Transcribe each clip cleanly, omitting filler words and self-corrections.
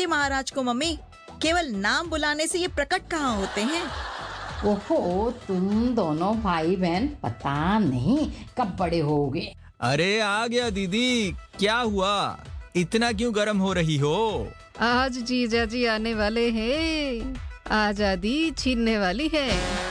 के महाराज को मम्मी, केवल नाम बुलाने से ये प्रकट कहाँ होते हैं। ओहो, तुम दोनों भाई बहन पता नहीं कब बड़े होगे। अरे आ गया दीदी, क्या हुआ, इतना क्यों गर्म हो रही हो? आज जीजा जी आने वाले हैं, आजादी छीनने वाली है।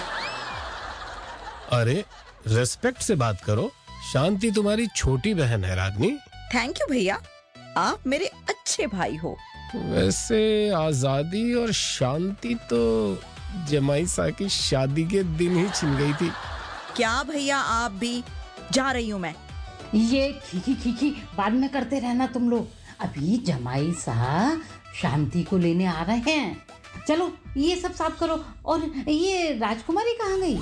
अरे रेस्पेक्ट से बात करो, शांति तुम्हारी छोटी बहन है रागनी। थैंक यू भैया, आप मेरे अच्छे भाई हो। वैसे आजादी और शांति तो जमाईसा की शादी के दिन ही छिन गई थी। क्या भैया, आप भी? जा रही हूँ मैं। ये खीखी बाद में करते रहना तुम लोग। अभी जमाईसा शांति को लेने आ रहे हैं। चलो ये सब साफ करो। और ये राजकुमारी कहाँ गई?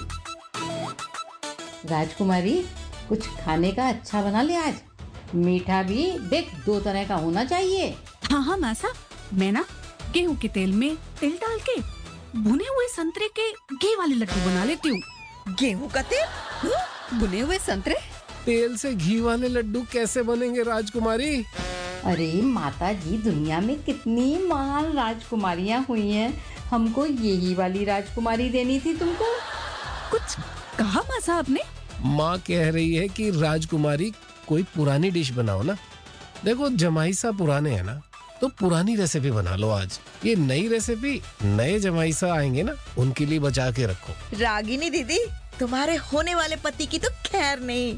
राजकुमारी, कुछ खाने का अच्छा बना ले आज। मीठा भी देख 2 तरह का होना चाहिए। हाँ मासा, मैं ना गेहूं के तेल में तिल डाल के भुने हुए संतरे के घी वाले लड्डू बना लेती हूँ। गेहूं का तेल? भुने हुए संतरे? तेल से घी वाले लड्डू कैसे बनेंगे राजकुमारी? अरे माता जी, दुनिया में कितनी महान राजकुमारियां हुई हैं, हमको यही वाली राजकुमारी देनी थी तुमको। कुछ कहा मासा आपने? माँ कह रही है कि राजकुमारी कोई पुरानी डिश बनाओ ना। देखो जमाईसा पुराने हैं ना, तो पुरानी रेसिपी बना लो आज। ये नई रेसिपी नए जमाईसा आएंगे ना, उनके लिए बचा के रखो। रागिनी दीदी, तुम्हारे होने वाले पति की तो खैर नहीं।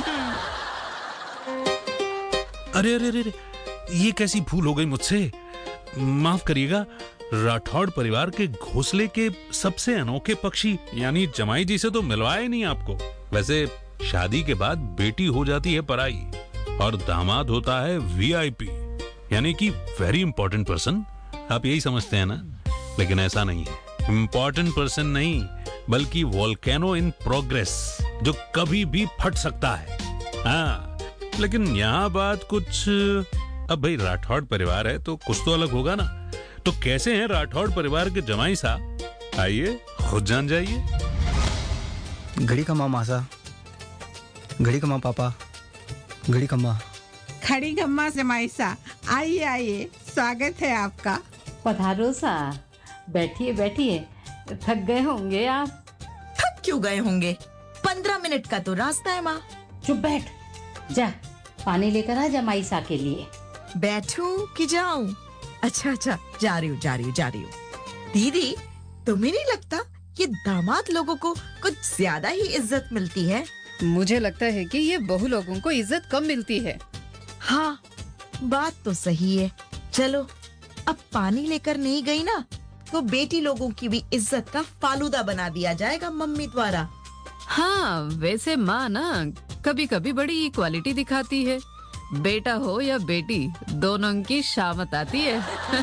अरे अरे अरे, ये कैसी भूल हो गई मुझसे, माफ करिएगा। राठौड़ परिवार के घोंसले के सबसे अनोखे पक्षी यानी जमाई जी से तो मिलवाया ही नहीं आपको। वैसे शादी के बाद बेटी हो जाती है पराई और दामाद होता है वीआईपी यानी कि वेरी इंपॉर्टेंट पर्सन। आप यही समझते हैं ना, लेकिन ऐसा नहीं है। इंपॉर्टेंट पर्सन नहीं, बल्कि वोल्केनो इन प्रोग्रेस, जो कभी भी फट सकता है। हाँ, लेकिन यहाँ बात कुछ, अब भाई राठौड़ परिवार है तो कुछ तो अलग होगा ना। तो कैसे हैं राठौड़ परिवार के जमाई साहब, आइए खुद जान जाइए। घड़ी कमा मासा, घड़ी कमा पापा, घड़ी कमा। खड़ी गम्मा जमाईसा, आइए आइए, स्वागत है आपका। पधारो सा, बैठिए बैठिए। थक गए होंगे आप। थक क्यों गए होंगे? 15 मिनट का तो रास्ता है माँ। चुप बैठ, जा पानी लेकर आ जमाईसा के लिए। बैठूं कि जाऊं? अच्छा, जा रही हूँ। दीदी, तुम्हें नहीं लगता ये दामाद लोगों को कुछ ज्यादा ही इज्जत मिलती है? मुझे लगता है कि ये बहू लोगों को इज्जत कम मिलती है। हाँ, बात तो सही है। चलो, अब पानी लेकर नहीं गई ना, तो बेटी लोगों की भी इज्जत का फालूदा बना दिया जाएगा मम्मी द्वारा। हाँ, वैसे माँ ना कभी कभी बड़ी इक्वालिटी दिखाती है। बेटा हो या बेटी, दोनों की शामत आती है।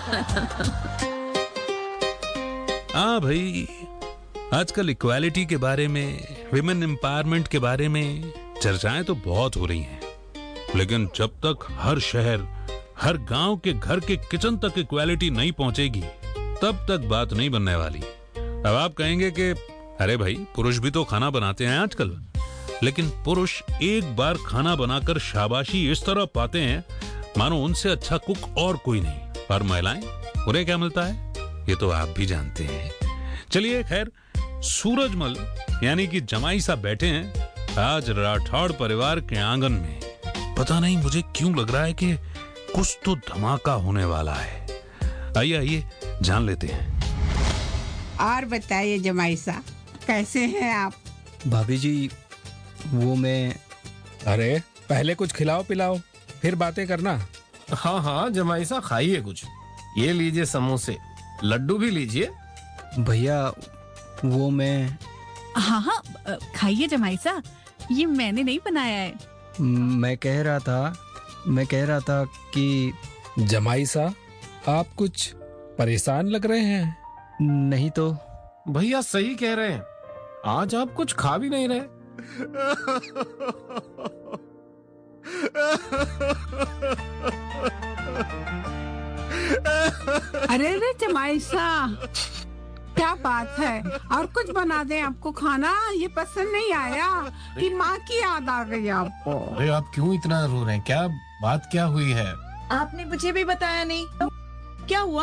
हाँ भाई, आजकल इक्वालिटी के बारे में, विमेन एम्पावरमेंट के बारे में चर्चाएं तो बहुत हो रही हैं, लेकिन जब तक हर शहर, हर गांव के घर के किचन तक इक्वालिटी नहीं पहुंचेगी, तब तक बात नहीं बनने वाली। अब आप कहेंगे कि अरे भाई, पुरुष भी तो खाना बनाते हैं आजकल, लेकिन पुरुष एक बार खाना बनाकर शाबाशी इस तरह पाते हैं मानो उनसे अच्छा कुक और कोई नहीं। और महिलाएं, उन्हें क्या मिलता है ये तो आप भी जानते हैं। चलिए खैर, सूरजमल यानी कि जमाई साहब बैठे हैं आज राठौड़ परिवार के आंगन में। पता नहीं मुझे क्यों लग रहा है कि कुछ तो धमाका होने वाला है। आइए आइए जान लेते हैं। और बताइए जमाईसा, कैसे हैं आप? भाभी जी, वो मैं। अरे पहले कुछ खिलाओ पिलाओ, फिर बातें करना। हाँ जमाईसा, खाइए कुछ। ये लीजिए समोसे, लड्डू भी लीजिए। भैया, वो मैं। हाँ, खाइए जमाईसा, ये मैंने नहीं बनाया है। मैं कह रहा था कि जमाईसा, आप कुछ परेशान लग रहे हैं। नहीं तो। भैया सही कह रहे हैं, आज आप कुछ खा भी नहीं रहे। अरे जमाईसा, क्या बात है? और कुछ बना दें आपको खाना? ये पसंद नहीं आया कि माँ की याद आ गई आपको? अरे आप क्यों इतना रो रहे हैं? क्या बात क्या हुई है? आपने मुझे भी बताया नहीं, क्या हुआ?